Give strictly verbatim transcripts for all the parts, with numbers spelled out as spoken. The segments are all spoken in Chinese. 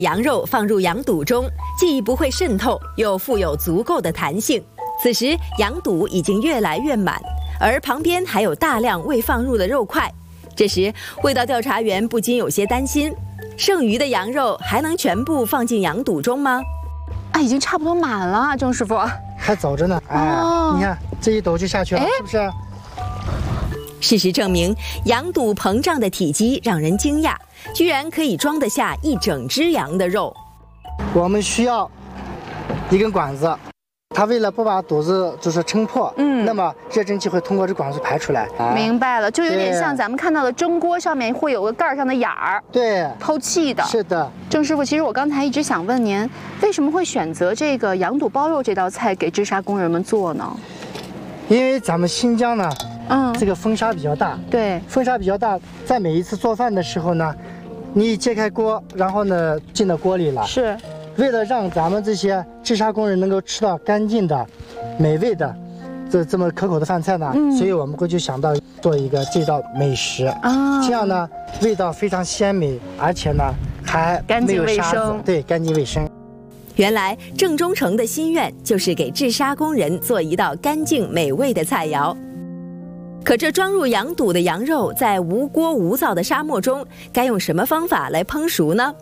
羊肉放入羊肚中，既不会渗透，又富有足够的弹性。此时羊肚已经越来越满，而旁边还有大量未放入的肉块。这时味道调查员不禁有些担心，剩余的羊肉还能全部放进羊肚中吗？ 啊，已经差不多满了，郑师傅。 还早着呢，哎，哦、你看这一抖就下去了，是不是？ 事实证明，羊肚膨胀的体积让人惊讶，居然可以装得下一整只羊的肉。 我们需要一根管子，它为了不把肚子就是撑破，嗯，那么热蒸汽会通过这管子排出来。 明白了，就有点像咱们看到的蒸锅上面会有个盖上的眼儿， 对， 透气的。 是的， 郑师傅，其实我刚才一直想问您，为什么会选择这个羊肚包肉这道菜给治沙工人们做呢？ 因为咱们新疆呢。 嗯， 这个风沙比较大， 对， 风沙比较大，在每一次做饭的时候呢，你揭开锅，然后呢进到锅里了， 是， 为了让咱们这些治沙工人能够吃到干净的、美味的这这么可口的饭菜呢，嗯、所以我们会就想到做一个这道美食啊，这样呢味道非常鲜美，而且呢还没有沙子，对，干净卫生。 原来郑中成的心愿就是给治沙工人做一道干净美味的菜肴。可这装入羊肚的羊肉，在无锅无灶的沙漠中，该用什么方法来烹熟呢？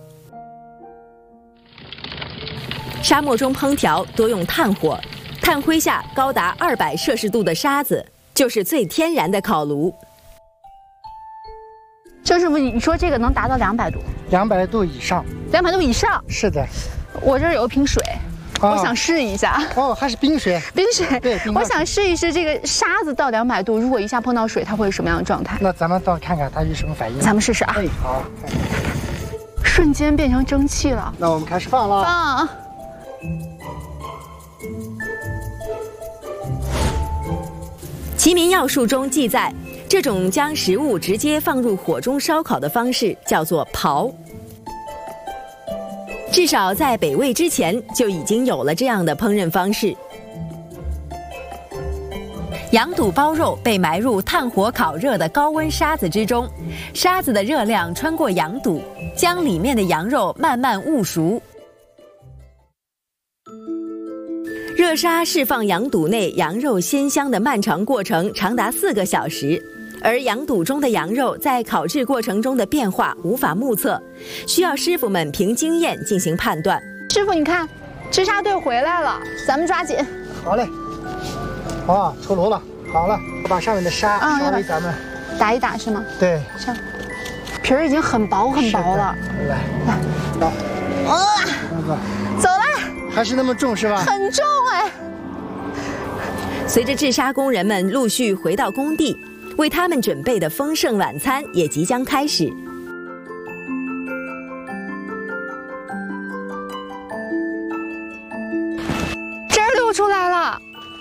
沙漠中烹调多用炭火，炭灰下高达二百摄氏度的沙子，就是最天然的烤炉。 郑师傅，你说这个能达到两百度？ 两百度以上。 两百度以上？ 是的。 我这儿有一瓶水。我想试一下哦，还是冰水， 冰水。 对， 我想试一试这个沙子到两百度，如果一下碰到水，它会是什么样的状态？ 那咱们到看看它是什么反应。 咱们试试啊。 哎，好。 瞬间变成蒸汽了。 那我们开始放了。 放。 齐民要术中记载，这种将食物直接放入火中烧烤的方式叫做刨。至少在北魏之前就已经有了这样的烹饪方式。羊肚包肉被埋入炭火烤热的高温沙子之中，沙子的热量穿过羊肚，将里面的羊肉慢慢焐熟。热沙释放羊肚内羊肉鲜香的漫长过程长达四个小时。而羊肚中的羊肉在烤制过程中的变化无法目测，需要师傅们凭经验进行判断。 师傅，你看，治沙队回来了，咱们抓紧。 好嘞，啊，出炉了，好了，我把上面的沙稍微咱们打一打是吗？ 对， 这样，皮儿已经很薄很薄了。 来，来，走， 啊，走了， 还是那么重是吧？ 很重哎。 随着治沙工人们陆续回到工地，为他们准备的丰盛晚餐也即将开始。 汁儿流出来了，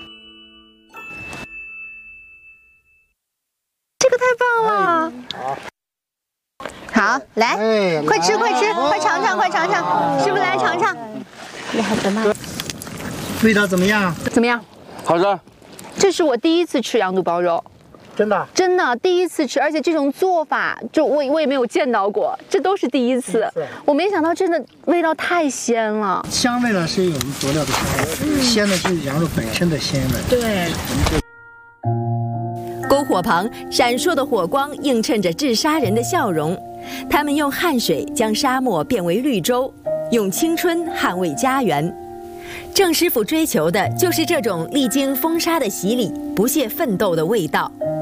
这个太棒了！好，好，来，哎、快吃快吃，快尝尝快尝尝，师傅来尝尝。厉害的吗？ 味道怎么样？ 怎么样？ 好吃。 这是我第一次吃羊肚包肉。 真的， 真的第一次吃，而且这种做法，就我我也没有见到过，这都是第一次。我没想到，真的味道太鲜了。 香味呢是我们佐料的香味，嗯、鲜的是羊肉本身的鲜味。 对。 篝火旁闪烁的火光映衬着治沙人的笑容，他们用汗水将沙漠变为绿洲，用青春捍卫家园。郑师傅追求的就是这种历经风沙的洗礼、不懈奋斗的味道。